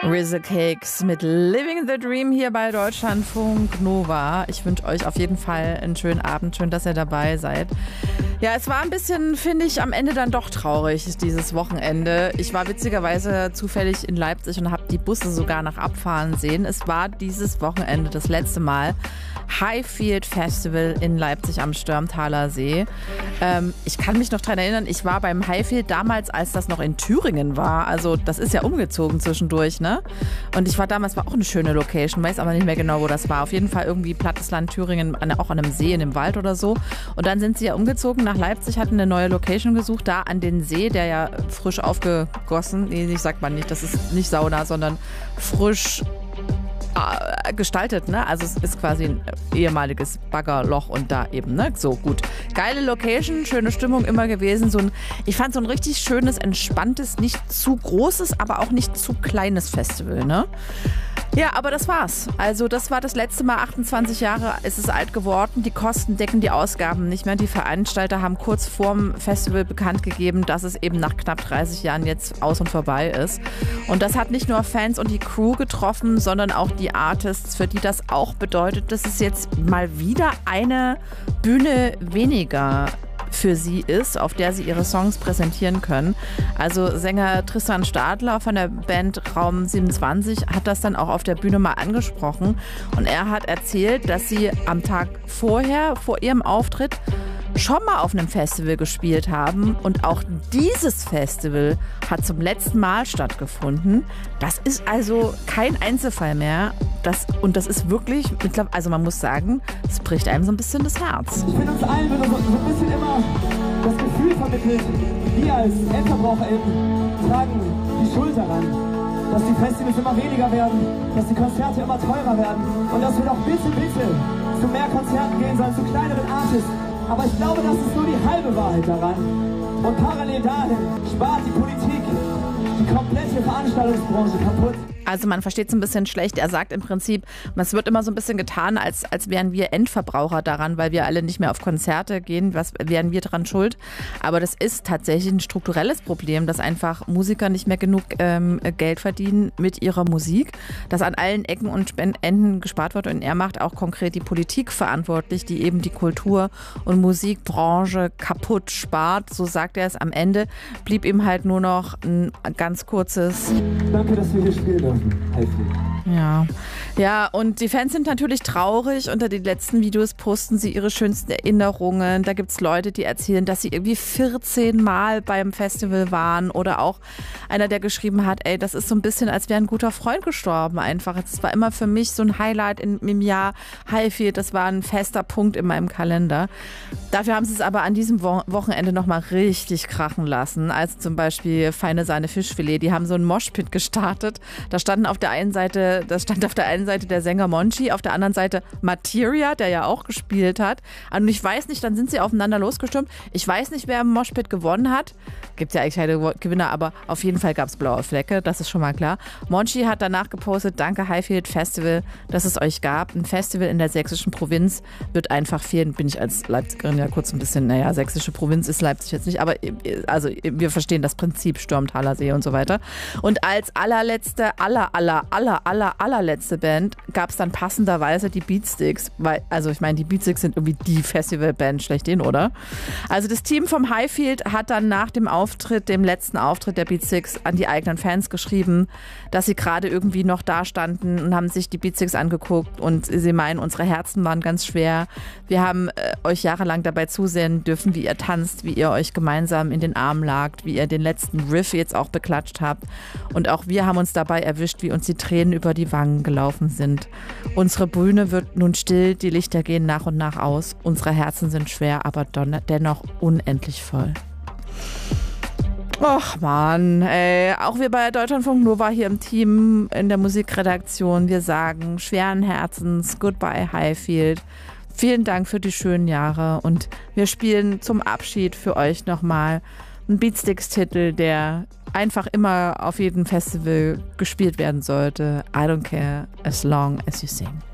RZA Cakes mit Living the Dream hier bei Deutschlandfunk Nova. Ich wünsche euch auf jeden Fall einen schönen Abend. Schön, dass ihr dabei seid. Ja, es war ein bisschen, finde ich, am Ende dann doch traurig, dieses Wochenende. Ich war witzigerweise zufällig in Leipzig und habe die Busse sogar nach abfahren sehen. Es war dieses Wochenende das letzte Mal Highfield Festival in Leipzig am Störmtaler See. Ich kann mich noch daran erinnern, ich war beim Highfield damals, als das noch in Thüringen war. Also das ist ja umgezogen zwischendurch, ne? Und ich war damals, war auch eine schöne Location, weiß aber nicht mehr genau, wo das war. Auf jeden Fall irgendwie plattes Land Thüringen, auch an einem See, in einem Wald oder so. Und dann sind sie ja umgezogen nach Leipzig, hatten eine neue Location gesucht, da an den See, der ja frisch aufgegossen, nee, sagt man nicht, das ist nicht Sauna, sondern frisch gestaltet, ne? Also es ist quasi ein ehemaliges Baggerloch und da eben, ne? So, gut. Geile Location, schöne Stimmung immer gewesen. Ich fand so ein richtig schönes, entspanntes, nicht zu großes, aber auch nicht zu kleines Festival, ne? Ja, aber das war's. Also das war das letzte Mal, 28 Jahre ist es alt geworden. Die Kosten decken die Ausgaben nicht mehr. Die Veranstalter haben kurz vorm Festival bekannt gegeben, dass es eben nach knapp 30 Jahren jetzt aus und vorbei ist. Und das hat nicht nur Fans und die Crew getroffen, sondern auch die Artists, für die das auch bedeutet, dass es jetzt mal wieder eine Bühne weniger für sie ist, auf der sie ihre Songs präsentieren können. Also Sänger Tristan Stadler von der Band Raum 27 hat das dann auch auf der Bühne mal angesprochen und er hat erzählt, dass sie am Tag vorher, vor ihrem Auftritt, schon mal auf einem Festival gespielt haben und auch dieses Festival hat zum letzten Mal stattgefunden. Das ist also kein Einzelfall mehr. Das ist wirklich, also man muss sagen, es bricht einem so ein bisschen das Herz. Ich finde, uns allen wird so ein bisschen immer das Gefühl vermittelt, wir als EndverbraucherInnen tragen die Schuld daran, dass die Festivals immer weniger werden, dass die Konzerte immer teurer werden und dass wir doch bitte zu mehr Konzerten gehen sollen, zu kleineren Artists. Aber ich glaube, das ist nur die halbe Wahrheit daran. Und parallel dahin spart die Politik die komplette Veranstaltungsbranche kaputt. Also man versteht es ein bisschen schlecht. Er sagt im Prinzip, es wird immer so ein bisschen getan, als wären wir Endverbraucher daran, weil wir alle nicht mehr auf Konzerte gehen. Was wären wir daran schuld? Aber das ist tatsächlich ein strukturelles Problem, dass einfach Musiker nicht mehr genug Geld verdienen mit ihrer Musik, dass an allen Ecken und Enden gespart wird. Und er macht auch konkret die Politik verantwortlich, die eben die Kultur- und Musikbranche kaputt spart. So sagt er es am Ende. Blieb ihm halt nur noch ein ganz kurzes Danke, dass wir hier spielen dürfen. Ja, und die Fans sind natürlich traurig. Unter den letzten Videos posten sie ihre schönsten Erinnerungen. Da gibt es Leute, die erzählen, dass sie irgendwie 14 Mal beim Festival waren. Oder auch einer, der geschrieben hat, ey, das ist so ein bisschen, als wäre ein guter Freund gestorben einfach. Das war immer für mich so ein Highlight im Jahr. Highfield, das war ein fester Punkt in meinem Kalender. Dafür haben sie es aber an diesem Wochenende nochmal richtig krachen lassen. Also zum Beispiel Feine Sahne Fischfilet. Die haben so einen Moshpit gestartet. Da stand auf der einen Seite der Sänger Monchi, auf der anderen Seite Materia, der ja auch gespielt hat. Und ich weiß nicht, dann sind sie aufeinander losgestürmt. Ich weiß nicht, wer im Moshpit gewonnen hat. Gibt ja eigentlich keine Gewinner, aber auf jeden Fall gab es blaue Flecke, das ist schon mal klar. Monchi hat danach gepostet, danke Highfield Festival, dass es euch gab. Ein Festival in der sächsischen Provinz wird einfach fehlen. Bin ich als Leipzigerin ja kurz ein bisschen, sächsische Provinz ist Leipzig jetzt nicht, aber also wir verstehen das Prinzip, Störmtaler See und so weiter. Und als allerletzte Band gab es dann passenderweise die Beatsticks, weil, also ich meine, die Beatsticks sind irgendwie die Festivalband schlechthin, oder? Also das Team vom Highfield hat dann nach dem letzten Auftritt der Beatsticks an die eigenen Fans geschrieben, dass sie gerade irgendwie noch da standen und haben sich die Beatsticks angeguckt und sie meinen, unsere Herzen waren ganz schwer. Wir haben euch jahrelang dabei zusehen dürfen, wie ihr tanzt, wie ihr euch gemeinsam in den Armen lagt, wie ihr den letzten Riff jetzt auch beklatscht habt. Und auch wir haben uns dabei erwischt, wie uns die Tränen über die Wangen gelaufen sind. Unsere Bühne wird nun still, die Lichter gehen nach und nach aus. Unsere Herzen sind schwer, aber dennoch unendlich voll. Och Mann, ey. Auch wir bei Deutschlandfunk Nova hier im Team in der Musikredaktion, wir sagen schweren Herzens Goodbye Highfield. Vielen Dank für die schönen Jahre und wir spielen zum Abschied für euch nochmal einen Beatsticks-Titel, der einfach immer auf jedem Festival gespielt werden sollte. I don't care as long as you sing.